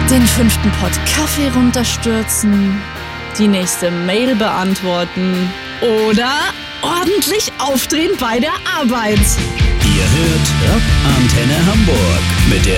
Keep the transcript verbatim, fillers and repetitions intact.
Den fünften Pott Kaffee runterstürzen, die nächste Mail beantworten oder ordentlich aufdrehen bei der Arbeit. Ihr hört Rock Antenne Hamburg mit der